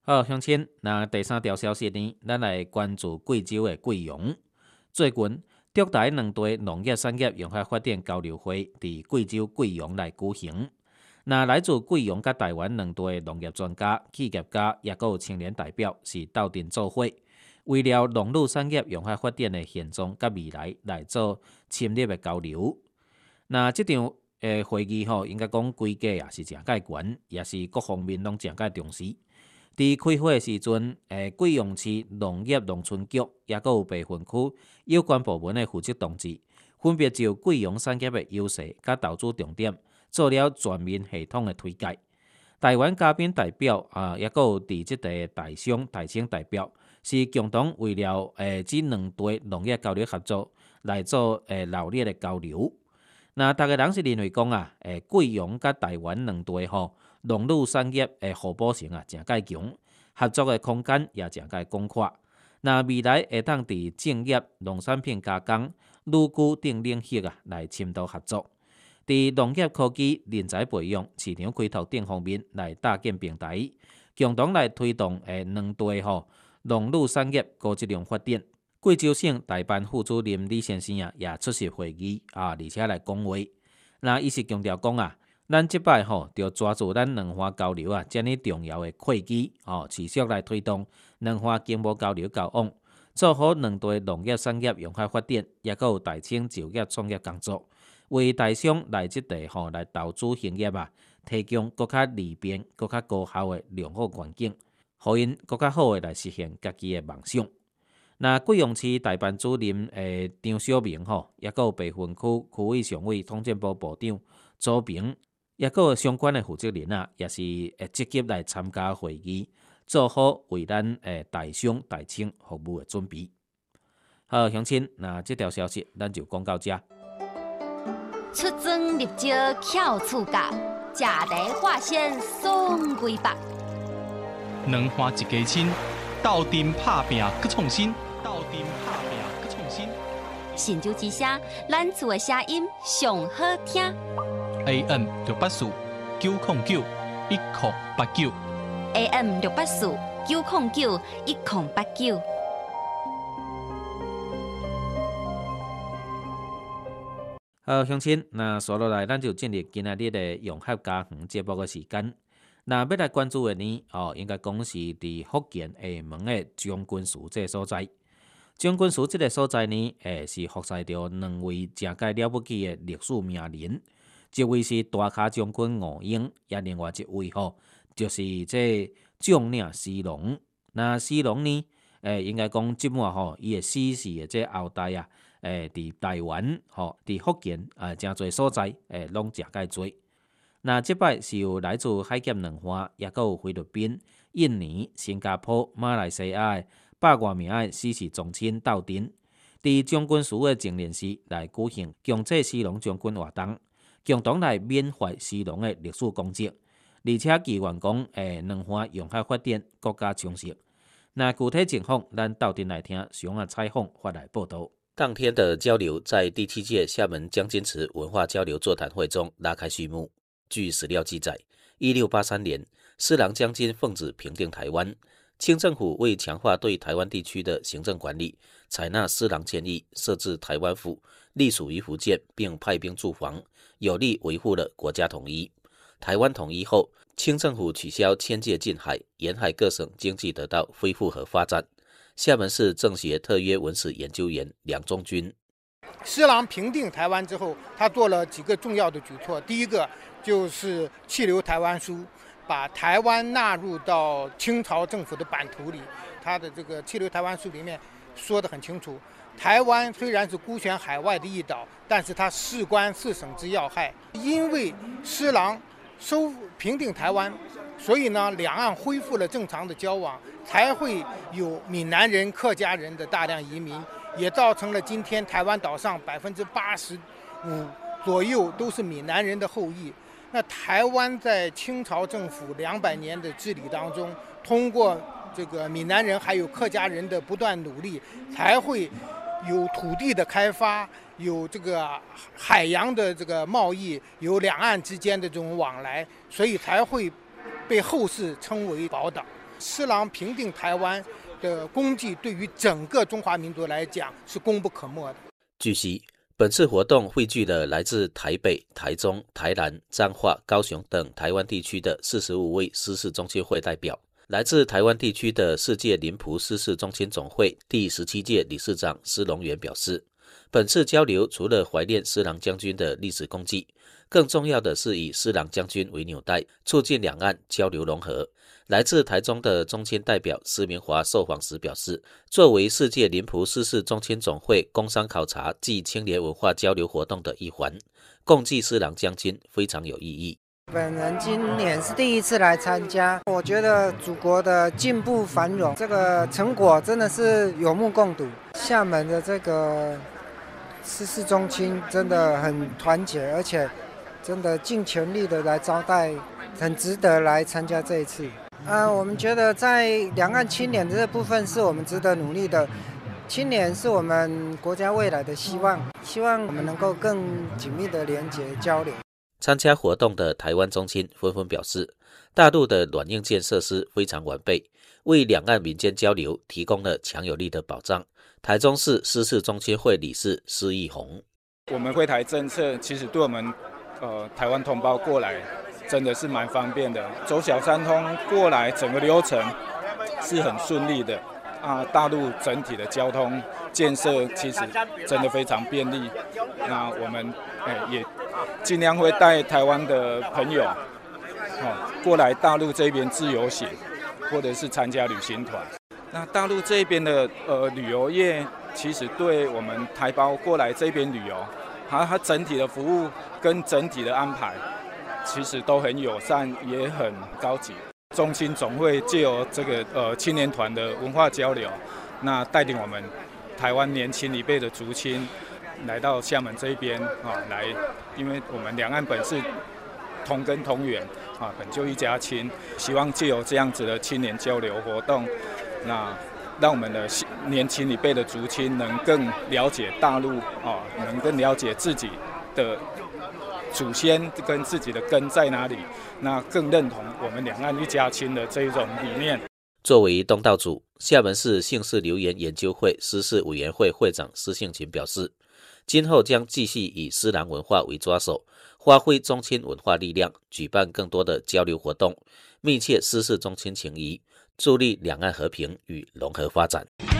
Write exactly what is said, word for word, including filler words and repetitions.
好，乡亲，那第三条消息呢，咱来关注贵州的贵阳。最近，中台两地农业产业融合发展交流会伫贵州贵阳来举行。那来自贵阳甲台湾两地的农业专家、企业家，也有青年代表是斗阵做伙，为了农牧产业融合发展的现状甲未来来做深入的交流。那这场诶会议吼，应该讲规格也是诚介悬，也是各方面拢诚介重视。伫开会的时阵，诶，贵阳市农业农村局也佮有备分区有关部门的负责同志，分别就贵阳产业的优势甲投资重点做了全面系统的推介。台湾嘉宾代表啊，也佮有伫即个台商台青代表，是共同为了诶即两地农业交流合作来做诶热烈的交流。那大家人是认为讲啊，诶，贵阳甲台湾两地吼。农牧产业的互补性啊，诚介强，合作的空间也诚介广阔。那未来会当伫正业、农产品加工、旅居等领域啊，来深度合作。伫农业科技、人才培养、市场开拓等方面来搭建平台，共同来推动诶两地吼农牧产业高质量发展。贵州省代办副主任李先生啊，也出席会议啊，而且来讲话。那伊是强调讲啊。咱即摆吼，就抓住咱两岸交流啊，遮尔重要的契机，吼，持续来推动两岸经贸交流交往，做好两地农业产业融合发展，也佮有台青就业创业工作，为台商来即地吼来投资兴业啊，提供更较利便、更较高效的良好环境，互因更较好的来实现家己的梦想。那贵阳市代办主任诶张小明吼，也佮有北分区区委常委、通政部部长周平。也佮有相关的负责人啊，也是会积极来参加会议，做好为咱诶台商台青服务的准备。好，乡亲，那这条消息咱就讲到这。 出征入招巧厝角，食茶化鲜爽规百。 两岸一家亲，斗阵拍拼搁创新，斗阵拍拼搁创新。 神州之声，咱厝的声音上好听。 A M 六八四九零九一零八九 A M 六八四九零九一零八九。 好，乡亲，那接落来咱就进入今仔日的融合家园节目的时间。那要来关注的呢，哦，应该讲是伫福建厦门的将军祠这个所在。将军祠这个所在呢，诶，是服侍着两位诚介了不起的历史名人。一位是大卡将军吴英，也另外一位吼，就是这将领施龙。那施龙呢，诶，应该讲即满吼，伊的死世的这后代啊，诶，伫台湾吼，伫福建啊，诚侪所在，诶，拢诚介多。那即摆是有来自海峡两岸，也佮有菲律宾、印尼、新加坡、马来西亚的百外名的死士宗亲斗阵，伫将军祠的前年时来举行强制施龙将军活动。共同来缅怀施龙的历史功绩，而且期望讲，诶，两岸融合发展更加充实。那具体情况，咱斗阵来听上啊采访发来报道。当天的交流在第七届厦门将军祠文化交流座谈会中拉开序幕。据史料记载，一六八三年，施琅将军奉旨平定台湾，清政府为强化对台湾地区的行政管理，采纳施琅建议，设置台湾府，隶属于福建，并派兵驻防。有力维护了国家统一。台湾统一后，清政府取消迁界禁海，沿海各省经济得到恢复和发展。厦门市政协特约文史研究员梁中军： 施琅平定台湾之后，他做了几个重要的举措。第一个就是弃留台湾书，把台湾纳入到清朝政府的版图里。他的这个弃留台湾书里面说得很清楚。台湾虽然是孤悬海外的一岛，但是它事关四省之要害。因为施琅收平定台湾，所以呢，两岸恢复了正常的交往，才会有闽南人、客家人的大量移民，也造成了今天台湾岛上百分之八十五左右都是闽南人的后裔。那台湾在清朝政府两百年的治理当中，通过这个闽南人还有客家人的不断努力，才会有土地的开发，有这个海洋的这个贸易，有两岸之间的这种往来，所以才会被后世称为宝岛。 施琅平定台湾的功绩对于整个中华民族来讲是功不可没的。 据悉，本次活动汇聚了来自台北、台中、台南、彰化、高雄等台湾地区的四十五位失事中心会代表。来自台湾地区的世界林仆失事中心总会第十七届理事长施龙元表示，本次交流除了怀念施琅将军的历史功绩，更重要的是以施琅将军为纽带，促进两岸交流融合。来自台中的中心代表施明华受访时表示，作为世界林仆失事中心总会工商考察暨青年文化交流活动的一环，共祭施琅将军非常有意义。 本人今年是第一次来参加，我觉得祖国的进步繁荣这个成果真的是有目共睹。厦门的这个失事中心真的很团结，而且真的尽全力的来招待，很值得来参加这一次。呃，我们觉得在两岸青年的这部分是我们值得努力的。青年是我们国家未来的希望，希望我们能够更紧密的连结交流。 参加活动的台湾中心纷纷表示，大陆的软硬件设施非常完备，为两岸民间交流提供了强有力的保障。台中市失事中心会理事施义宏， 我们会台政策其实对我们呃台湾同胞过来真的是蛮方便的，走小三通过来整个流程是很顺利的啊。大陆整体的交通建设其实真的非常便利，那我们、欸、也尽量会带台湾的朋友、哦、过来大陆这边自由行，或者是参加旅行团。那大陆这边的呃旅游业，其实对我们台胞过来这边旅游，它它整体的服务跟整体的安排，其实都很友善，也很高级。中心总会藉由这个呃青年团的文化交流，那带领我们台湾年轻一辈的族亲来到厦门这边啊，来，因为我们两岸本是同根同源啊，本就一家亲，希望藉由这样子的青年交流活动，那让我们的年轻一辈的族亲能更了解大陆啊，能更了解自己的祖先跟自己的根在哪里，那更认同我们两岸一家亲的这一种理念。 作为东道主，厦门市姓氏留言研究会失事委员会会长施幸勤表示，今后将继续以施琅文化为抓手，发挥中青文化力量，举办更多的交流活动，密切失事中青情谊，助力两岸和平与融合发展。